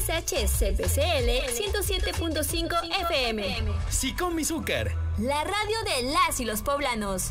XHCPCL 107.5 FM. SICOM Izúcar, la radio de las y los poblanos.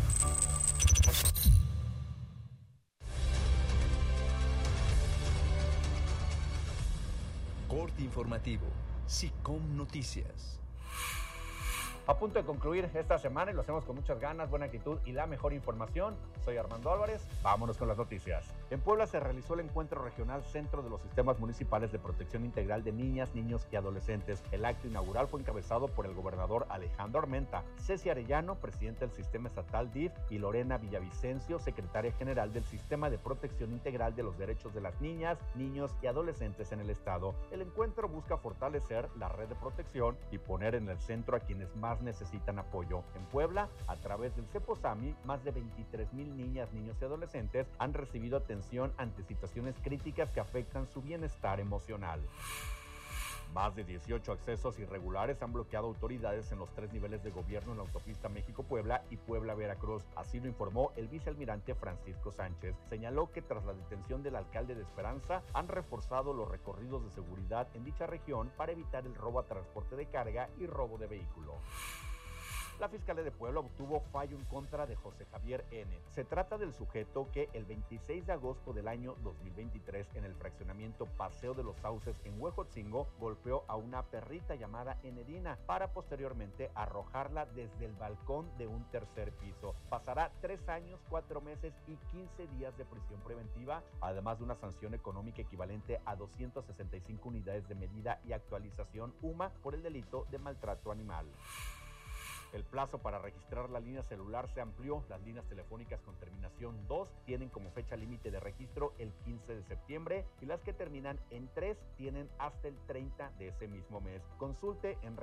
Corte informativo, SICOM Noticias. A punto de concluir esta semana y lo hacemos con muchas ganas, buena actitud y la mejor información. Soy Armando Álvarez, vámonos con las noticias. En Puebla se realizó el encuentro regional Centro de los Sistemas Municipales de Protección Integral de Niñas, Niños y Adolescentes. El acto inaugural fue encabezado por el gobernador Alejandro Armenta, Ceci Arellano, presidente del Sistema Estatal DIF, y Lorena Villavicencio, secretaria general del Sistema de Protección Integral de los Derechos de las Niñas, Niños y Adolescentes en el Estado. El encuentro busca fortalecer la red de protección y poner en el centro a quienes más necesitan apoyo. En Puebla, a través del CEPOSAMI, más de 23,000 niñas, niños y adolescentes han recibido atención ante situaciones críticas que afectan su bienestar emocional. Más de 18 accesos irregulares han bloqueado autoridades en los 3 niveles de gobierno en la autopista México-Puebla y Puebla-Veracruz. Así lo informó el vicealmirante Francisco Sánchez. Señaló que tras la detención del alcalde de Esperanza, han reforzado los recorridos de seguridad en dicha región para evitar el robo a transporte de carga y robo de vehículo. La Fiscalía de Puebla obtuvo fallo en contra de José Javier N. Se trata del sujeto que el 26 de agosto del año 2023 en el fraccionamiento Paseo de los Sauces en Huejotzingo golpeó a una perrita llamada Enedina para posteriormente arrojarla desde el balcón de un tercer piso. Pasará 3 años, 4 meses y 15 días de prisión preventiva, además de una sanción económica equivalente a 265 unidades de medida y actualización UMA por el delito de maltrato animal. El plazo para registrar la línea celular se amplió. Las líneas telefónicas con terminación 2 tienen como fecha límite de registro el 15 de septiembre y las que terminan en 3 tienen hasta el 30 de ese mismo mes. Consulte en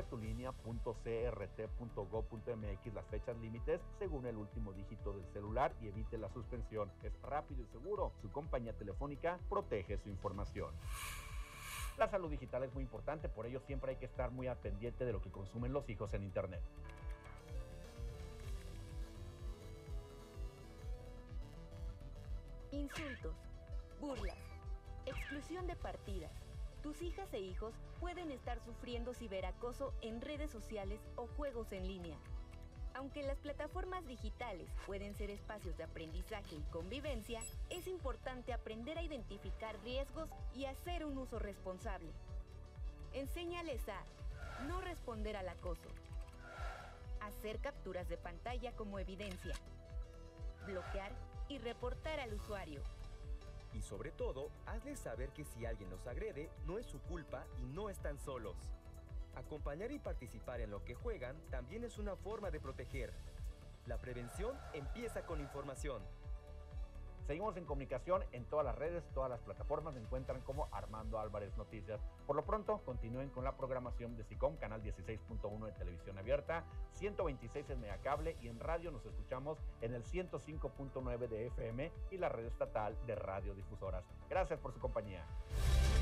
registratulinea.crt.gov.mx las fechas límites según el último dígito del celular y evite la suspensión. Es rápido y seguro. Su compañía telefónica protege su información. La salud digital es muy importante, por ello siempre hay que estar muy al pendiente de lo que consumen los hijos en Internet. Insultos, burlas, exclusión de partidas. Tus hijas e hijos pueden estar sufriendo ciberacoso en redes sociales o juegos en línea. Aunque las plataformas digitales pueden ser espacios de aprendizaje y convivencia, es importante aprender a identificar riesgos y hacer un uso responsable. Enséñales a no responder al acoso, hacer capturas de pantalla como evidencia, bloquear y reportar al usuario. Y sobre todo, hazles saber que si alguien los agrede, no es su culpa y no están solos. Acompañar y participar en lo que juegan también es una forma de proteger. La prevención empieza con información. Seguimos en comunicación en todas las redes, todas las plataformas se encuentran como Armando Álvarez Noticias. Por lo pronto, continúen con la programación de SICOM, canal 16.1 de televisión abierta, 126 en Megacable y en radio nos escuchamos en el 105.9 de FM y la red estatal de radiodifusoras. Gracias por su compañía.